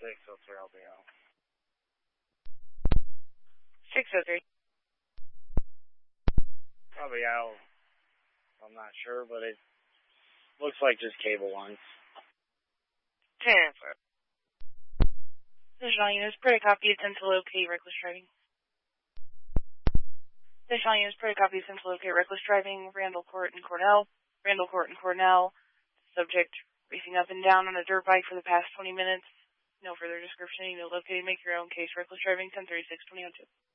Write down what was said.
603, I'll be out. 603. Probably out. I'm not sure, but it looks like just cable lines. 10-4. Additional units, per copy, attempt to locate reckless driving. Additional units, per copy, attempt to locate reckless driving, Randall Court and Cornell. Randall Court and Cornell. Subject racing up and down on a dirt bike for the past 20 minutes. No further description. You know, locate, make your own case. Reckless driving, 1036-2002.